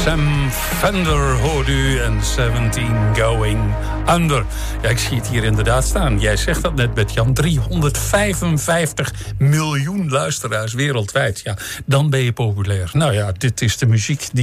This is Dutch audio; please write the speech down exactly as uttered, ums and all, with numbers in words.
Sam Fender hoort u en zeventien Going Under. Ja, ik zie het hier inderdaad staan. Jij zegt dat net, Bert-Jan. driehonderdvijfenvijftig miljoen luisteraars wereldwijd. Ja, dan ben je populair. Nou ja, dit is de muziek die